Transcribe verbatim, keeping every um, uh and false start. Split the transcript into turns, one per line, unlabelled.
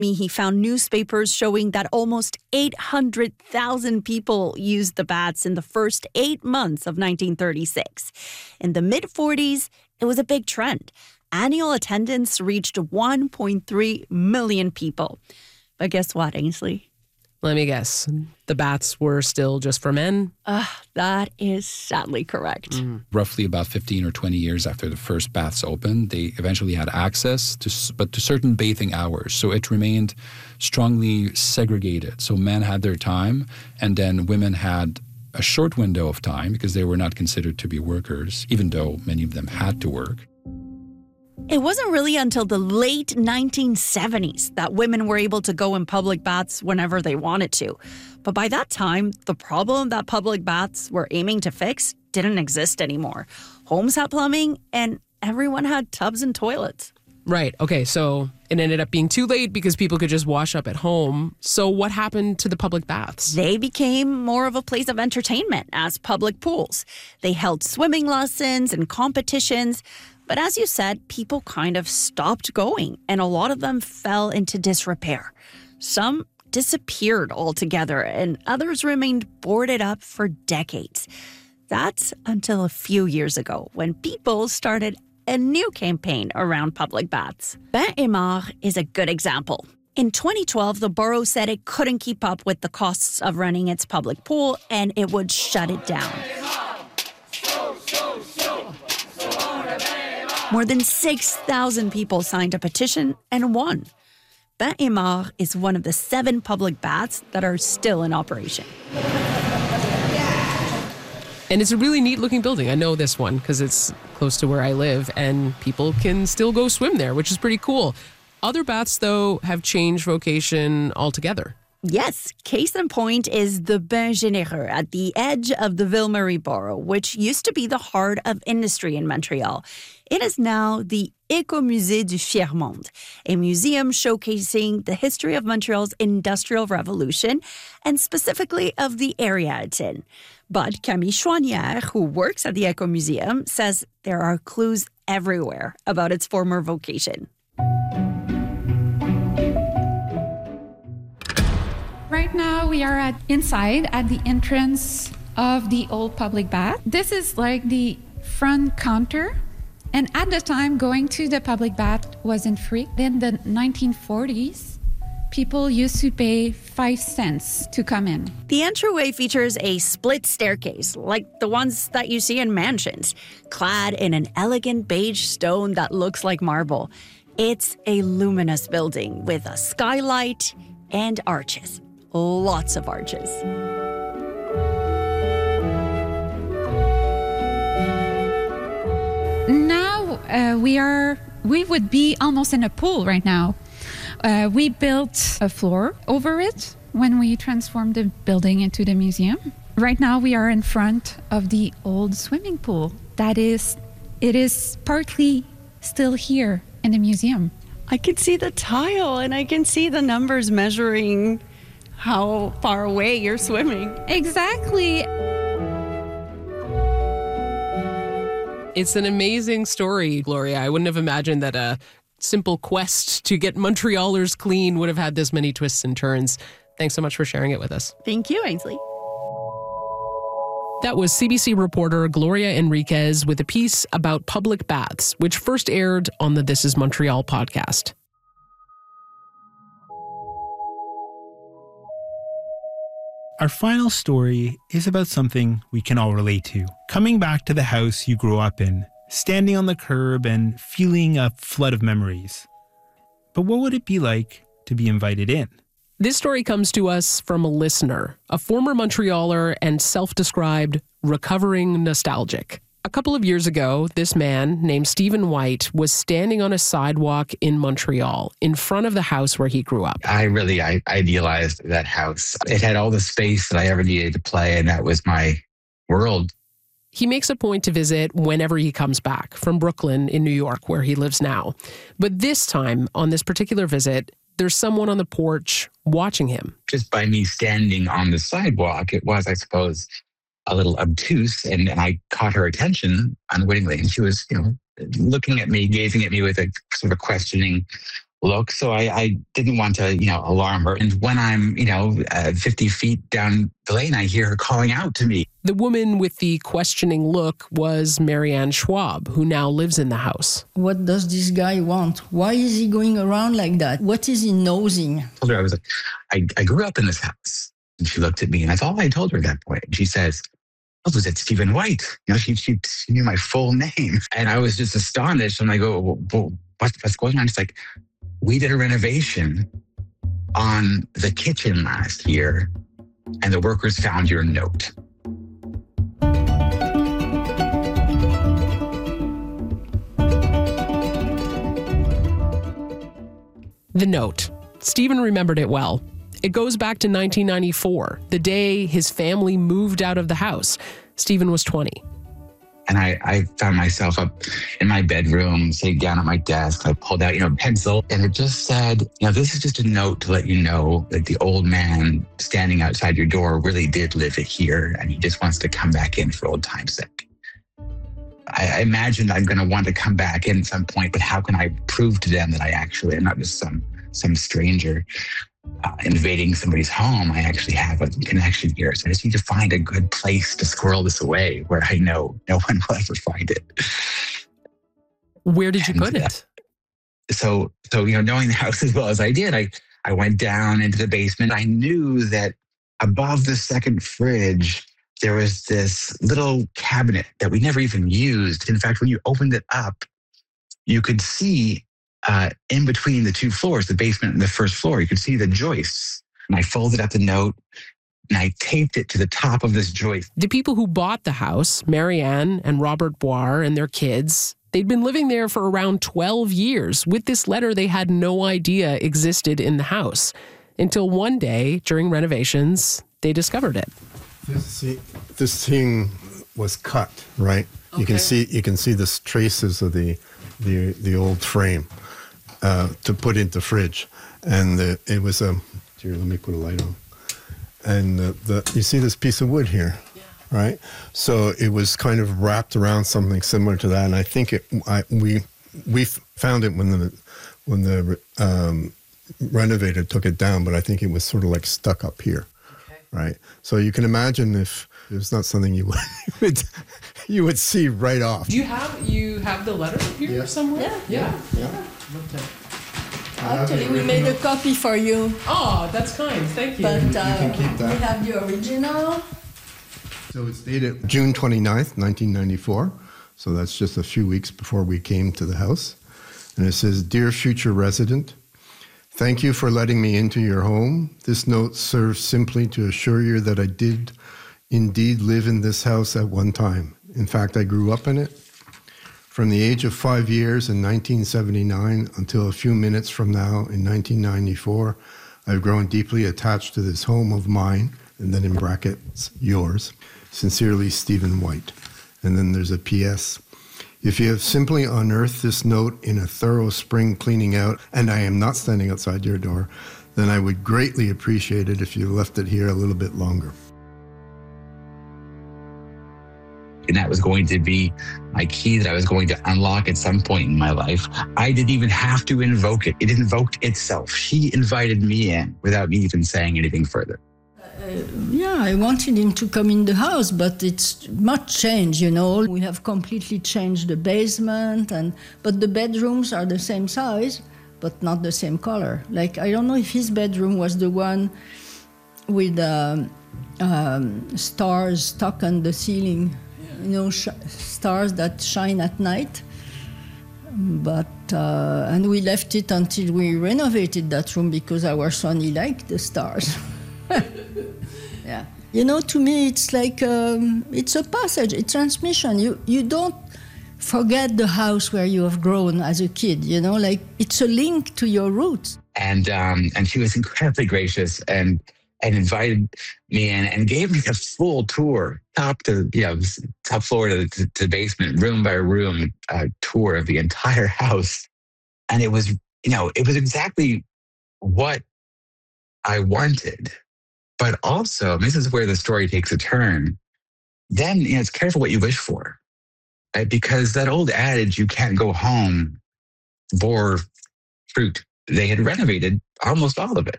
He found newspapers showing that almost eight hundred thousand people used the baths in the first eight months of nineteen thirty-six. In the mid-forties, it was a big trend. Annual attendance reached one point three million people. But guess what, Ainsley?
Let me guess. The baths were still just for men?
Uh, that is sadly correct.
Mm.
Roughly about fifteen or twenty years after the first baths opened, they eventually had access to, but to certain bathing hours. So it remained strongly segregated. So men had their time, and then women had a short window of time because they were not considered to be workers, even though many of them had to work.
It wasn't really until the late nineteen seventies that women were able to go in public baths whenever they wanted to. But by that time, the problem that public baths were aiming to fix didn't exist anymore. Homes had plumbing, and everyone had tubs and toilets.
Right. Okay, so it ended up being too late because people could just wash up at home. So what happened to the public baths?
They became more of a place of entertainment as public pools. They held swimming lessons and competitions. But as you said, people kind of stopped going, and a lot of them fell into disrepair. Some disappeared altogether, and others remained boarded up for decades. That's until a few years ago, when people started a new campaign around public baths. Bain-et-Mar is a good example. In twenty twelve, the borough said it couldn't keep up with the costs of running its public pool, and it would shut it down. More than six thousand people signed a petition and won. Bain-et-Mar is one of the seven public baths that are still in operation.
And it's a really neat looking building. I know this one because it's close to where I live, and people can still go swim there, which is pretty cool. Other baths, though, have changed vocation altogether.
Yes, case in point is the Bain Généreux at the edge of the Ville-Marie borough, which used to be the heart of industry in Montreal. It is now the Écomusée du Tiers-Monde, a museum showcasing the history of Montreal's industrial revolution and specifically of the area it's in. But Camille Chouanière, who works at the Écomuseum, says there are clues everywhere about its former vocation.
Right now, we are at inside at the entrance of the old public bath. This is like the front counter. And at the time, going to the public bath wasn't free. In the nineteen forties, people used to pay five cents to come in.
The entryway features a split staircase, like the ones that you see in mansions, clad in an elegant beige stone that looks like marble. It's a luminous building with a skylight and arches. Lots of arches.
Now uh, we are, we would be almost in a pool right now. Uh, we built a floor over it when we transformed the building into the museum. Right now we are in front of the old swimming pool. That is, it is partly still here in the museum.
I can see the tile and I can see the numbers measuring how far away you're swimming.
Exactly.
It's an amazing story, Gloria. I wouldn't have imagined that a simple quest to get Montrealers clean would have had this many twists and turns. Thanks so much for sharing it with us.
Thank you, Ainsley.
That was C B C reporter Gloria Enriquez with a piece about public baths, which first aired on the This Is Montreal podcast.
Our final story is about something we can all relate to. Coming back to the house you grew up in, standing on the curb and feeling a flood of memories. But what would it be like to be invited in?
This story comes to us from a listener, a former Montrealer and self-described recovering nostalgic. A couple of years ago, this man named Stephen White was standing on a sidewalk in Montreal in front of the house where he grew up.
I really I idealized that house. It had all the space that I ever needed to play, and that was my world.
He makes a point to visit whenever he comes back from Brooklyn in New York, where he lives now. But this time, on this particular visit, there's someone on the porch watching him.
Just by me standing on the sidewalk, it was, I suppose, a little obtuse, and, and I caught her attention unwittingly. And she was, you know, looking at me, gazing at me with a sort of a questioning look. So I, I didn't want to, you know, alarm her. And when I'm, you know, uh, fifty feet down the lane, I hear her calling out to me.
The woman with the questioning look was Marianne Schwab, who now lives in the house.
What does this guy want? Why is he going around like that? What is he nosing?
I told her, I was like, I, I grew up in this house. And she looked at me, and that's all I told her at that point. And she says, oh, was it Stephen White? You know, she, she, she knew my full name. And I was just astonished. And I go, well, well, what's, what's going on? She's like, we did a renovation on the kitchen last year, and the workers found your note.
The note. Stephen remembered it well. It goes back to nineteen ninety-four, the day his family moved out of the house. Stephen was twenty.
And I, I found myself up in my bedroom, sitting down at my desk. I pulled out, you know, a pencil, and it just said, you know, this is just a note to let you know that the old man standing outside your door really did live here, and he just wants to come back in for old time's sake. I, I imagined I'm going to want to come back in at some point, but how can I prove to them that I actually am not just some some stranger uh, invading somebody's home? I actually have a connection here. So I just need to find a good place to squirrel this away where I know no one will ever find it.
Where did you
And,
put
uh,
it?
So, so you know, knowing the house as well as I did, I, I went down into the basement. I knew that above the second fridge, there was this little cabinet that we never even used. In fact, when you opened it up, you could see uh, in between the two floors, the basement and the first floor, you could see the joists. And I folded up the note and I taped it to the top of this joist.
The people who bought the house, Marianne and Robert Boire and their kids, they'd been living there for around twelve years. With this letter, they had no idea existed in the house until one day during renovations, they discovered it.
See, this thing was cut, right? Okay. You can see you can see the traces of the the the old frame uh, to put into fridge, and the, it was a. Here, let me put a light on. And the, the you see this piece of wood here, yeah. Right? So it was kind of wrapped around something similar to that, and I think it. I, we we found it when the when the um, renovator took it down, but I think it was sort of like stuck up here. Right. So you can imagine if it was not something you would you would, you would see right off.
Do you have you have the letter here yeah. somewhere?
Yeah.
Yeah.
yeah. yeah. Actually, we made a copy for you.
Oh, that's kind. Thank you.
But uh,
you can keep that.
We have the original.
So it's dated June twenty-ninth, nineteen ninety-four. So that's just a few weeks before we came to the house. And it says, "Dear future resident, thank you for letting me into your home. This note serves simply to assure you that I did indeed live in this house at one time. In fact, I grew up in it. From the age of five years in nineteen seventy-nine until a few minutes from now in nineteen ninety-four, I've grown deeply attached to this home of mine," and then in brackets, "yours. Sincerely, Stephen White." And then there's a P S. "If you have simply unearthed this note in a thorough spring cleaning out, and I am not standing outside your door, then I would greatly appreciate it if you left it here a little bit longer."
And that was going to be my key that I was going to unlock at some point in my life. I didn't even have to invoke it. It invoked itself. She invited me in without me even saying anything further.
Uh, yeah, I wanted him to come in the house, but it's much changed, you know. We have completely changed the basement, and but the bedrooms are the same size, but not the same color. Like, I don't know if his bedroom was the one with um, um, stars stuck on the ceiling, you know, sh- stars that shine at night. But, uh, and we left it until we renovated that room because our son, he liked the stars. Yeah. You know, to me, it's like, um, it's a passage, it's transmission. You, you don't forget the house where you have grown as a kid, you know, like it's a link to your roots.
And um, and she was incredibly gracious and and invited me in and gave me a full tour, top to, you know, top floor to, to, to basement, room by room uh, tour of the entire house. And it was, you know, it was exactly what I wanted. But also, this is where the story takes a turn. Then, you know, it's careful what you wish for, right? Because that old adage, "you can't go home," bore fruit they had renovated almost all of it.